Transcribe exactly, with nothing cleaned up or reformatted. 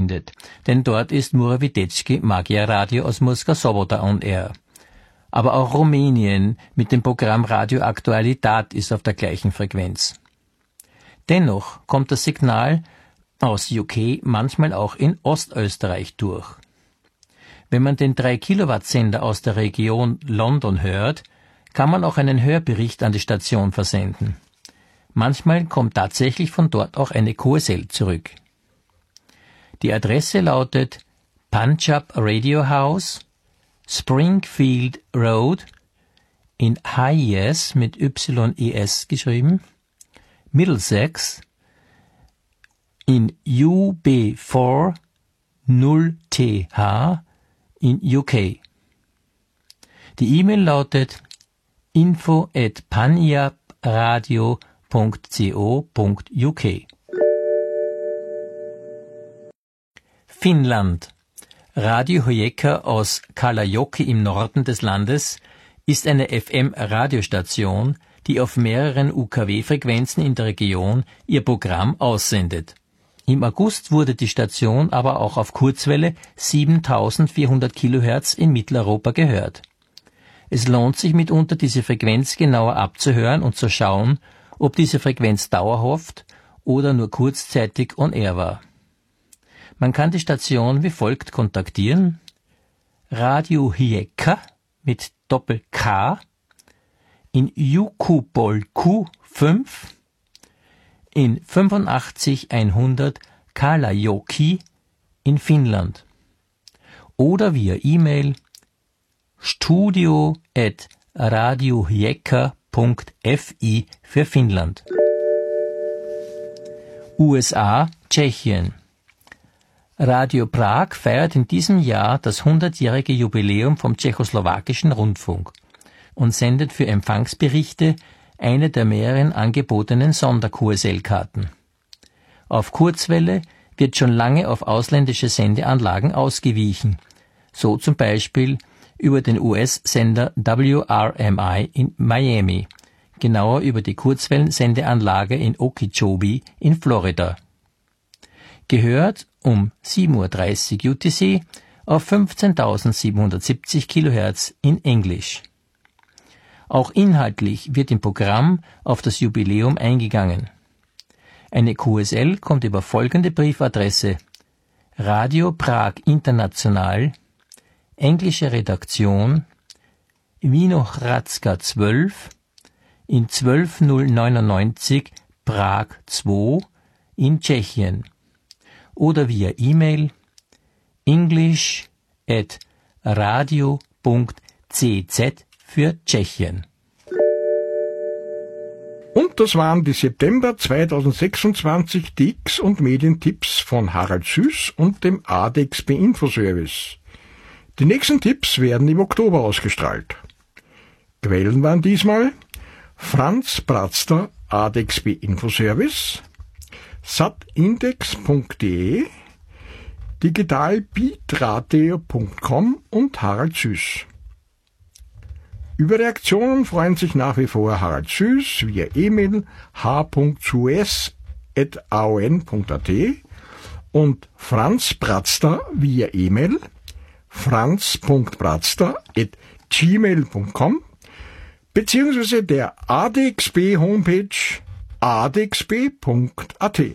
findet, denn dort ist Muravidecki Magyar Radio aus Murska Sobota on Air. Aber auch Rumänien mit dem Programm Radio Aktualitat ist auf der gleichen Frequenz. Dennoch kommt das Signal aus U K manchmal auch in Ostösterreich durch. Wenn man den drei Kilowatt Sender aus der Region London hört, kann man auch einen Hörbericht an die Station versenden. Manchmal kommt tatsächlich von dort auch eine Q S L zurück. Die Adresse lautet Punjab Radio House, Springfield Road, in Hayes mit Y E S geschrieben, Middlesex, in U B vier null T H in U K. Die E-Mail lautet info at punjabradio punkt co punkt U K. Finnland. Radio Hojeka aus Kalajoki im Norden des Landes ist eine F M-Radiostation, die auf mehreren U K W-Frequenzen in der Region ihr Programm aussendet. Im August wurde die Station aber auch auf Kurzwelle siebentausendvierhundert Kilohertz in Mitteleuropa gehört. Es lohnt sich mitunter, diese Frequenz genauer abzuhören und zu schauen, ob diese Frequenz dauerhaft oder nur kurzzeitig on air war. Man kann die Station wie folgt kontaktieren: Radio Hijeka mit Doppel-K in Jukupolku fünf in fünfundachtzig hundert Kalajoki in Finnland oder via E-Mail studio at radiohijeka punkt f i für Finnland. U S A, Tschechien. Radio Prag feiert in diesem Jahr das hundertjährige Jubiläum vom tschechoslowakischen Rundfunk und sendet für Empfangsberichte eine der mehreren angebotenen Sonder-Q S L-Karten. Auf Kurzwelle wird schon lange auf ausländische Sendeanlagen ausgewichen, so zum Beispiel über den U S-Sender W R M I in Miami, genauer über die Kurzwellensendeanlage in Okeechobee in Florida. Gehört um sieben Uhr dreißig U T C auf fünfzehntausendsiebenhundertsiebzig Kilohertz in Englisch. Auch inhaltlich wird im Programm auf das Jubiläum eingegangen. Eine Q S L kommt über folgende Briefadresse: Radio Prag International, englische Redaktion, Vinohradska zwölf in zwölf null neunundneunzig Prag zwei in Tschechien oder via E-Mail english at radio punkt c z für Tschechien. Und das waren die September zweitausendsechsundzwanzig Dix- und Medientipps von Harald Süß und dem A D X B Infoservice. Die nächsten Tipps werden im Oktober ausgestrahlt. Quellen waren diesmal Franz Bratzter, A D X B Infoservice, satindex punkt de, digitalbeatradio punkt com und Harald Süß. Über Reaktionen freuen sich nach wie vor Harald Süß via E-Mail h punkt süß at a o n punkt a t und Franz Bratzter via E-Mail franz punkt bratzter at gmail punkt com beziehungsweise der A D X B Homepage a d x b punkt a t.